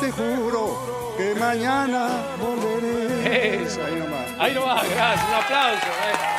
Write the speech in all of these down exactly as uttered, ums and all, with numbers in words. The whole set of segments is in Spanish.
te juro que mañana volveré. Eso. Ahí nomás. Ahí nomás, gracias. Un aplauso.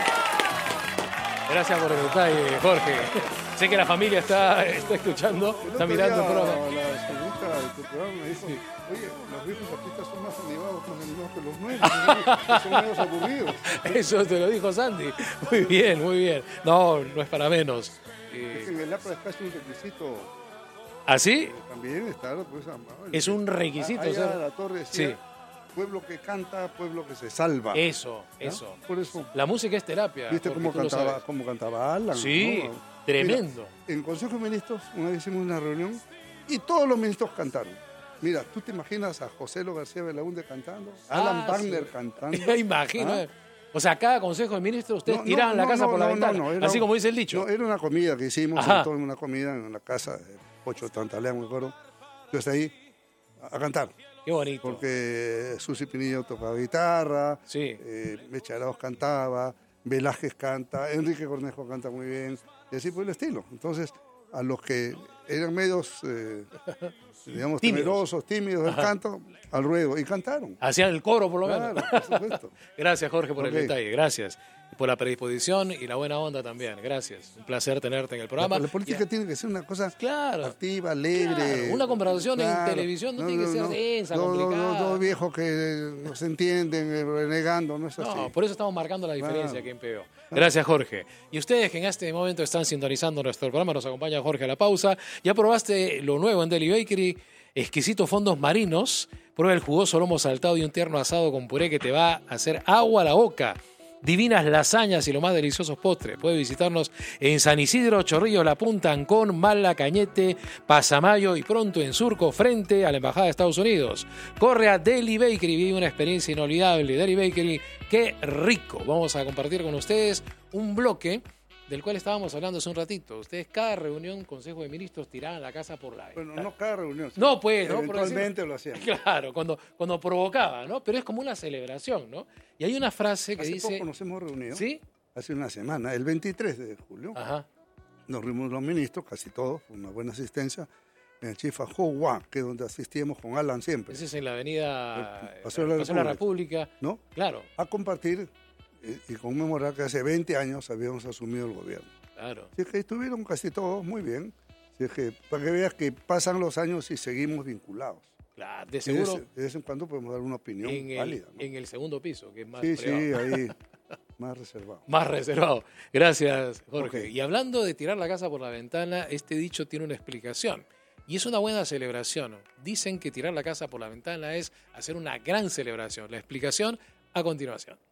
Gracias por el detalle, Jorge. Sé que la familia está, está escuchando, está mirando el programa. La señorita de tu programa me dijo, sí. Oye, los viejos artistas son más animados, más animados que los nuevos, son menos aburridos. Eso te lo dijo Sandy. Muy bien, muy bien. No, no es para menos. Es que en el APRA es casi un requisito. ¿Ah, sí? Eh, también estar, pues, es un requisito. Allá o sea, la torre decía, sí. Pueblo que canta, pueblo que se salva. Eso, ¿no? eso. Por eso. La música es terapia. ¿Viste cómo cantaba, cómo cantaba Alan? Sí, ¿no? tremendo. Mira, en Consejo de Ministros, una vez hicimos una reunión y todos los ministros cantaron. Mira, ¿tú te imaginas a José Lo García Belaúnde cantando? Ah, Alan sí. Wagner cantando. Imagino. ¿Ah? O sea, cada Consejo de Ministros ustedes no, tiraban no, la casa no, por la no, ventana. No, no, así un, como dice el dicho. No, era una comida que hicimos, en una comida en la casa de Pocho Tantaleán, me acuerdo. Entonces ahí, a, a cantar. Qué bonito. Porque Susi Pinillo tocaba guitarra, sí. eh, Mecha Arauz cantaba, Velázquez canta, Enrique Cornejo canta muy bien, y así fue el estilo. Entonces, a los que eran medios, eh, digamos, tímidos. temerosos, tímidos del Ajá. canto, al ruedo, y cantaron. Hacían el coro, por lo claro, menos. Por supuesto. Gracias, Jorge, por okay. el detalle. Gracias. Por la predisposición y la buena onda también. Gracias. Un placer tenerte en el programa. La, la política ya. tiene que ser una cosa claro. activa, alegre. Claro. Una conversación claro. en televisión no, no tiene que ser no, densa, no, complicada. Dos no, no, viejos que no se entienden, renegando, no es así. No, por eso estamos marcando la diferencia claro. aquí en P O. Gracias, Jorge. Y ustedes que en este momento están sintonizando nuestro programa, nos acompaña Jorge a la pausa. Ya probaste lo nuevo en Deli Bakery, exquisitos fondos marinos. Prueba el jugoso lomo saltado y un tierno asado con puré que te va a hacer agua a la boca. Divinas lasañas y los más deliciosos postres. Puede visitarnos en San Isidro, Chorrillos, La Punta, Ancón, Mala, Cañete, Pasamayo y pronto en Surco, frente a la Embajada de Estados Unidos. Corre a Deli Bakery y vive una experiencia inolvidable. Deli Bakery, qué rico. Vamos a compartir con ustedes un bloque del cual estábamos hablando hace un ratito. Ustedes cada reunión, Consejo de Ministros, tiraban la casa por la ventana. Bueno, no cada reunión. No, pues, ¿no? Eventualmente lo hacían. Claro, cuando, cuando provocaba, ¿no? Pero es como una celebración, ¿no? Y hay una frase que hace dice... Hace poco nos hemos reunido. ¿Sí? Hace una semana, el veintitrés de julio. Ajá. Nos reunimos los ministros, casi todos, con una buena asistencia, en el Chifa Hua, que es donde asistíamos con Alan siempre. Ese es en la avenida... Paseo de la, Paseo de la República. ¿No? Claro. A compartir y, y conmemorar que hace veinte años habíamos asumido el gobierno. Claro. Si es que estuvieron casi todos muy bien. Si es que, para que veas que pasan los años y seguimos vinculados. Claro, de seguro. De vez, de vez en cuando podemos dar una opinión en el, válida, ¿no? En el segundo piso, que es más Sí, privado. sí, ahí más reservado. Más reservado. Gracias, Jorge. Okay. Y hablando de tirar la casa por la ventana, este dicho tiene una explicación. Y es una buena celebración. Dicen que tirar la casa por la ventana es hacer una gran celebración. La explicación a continuación.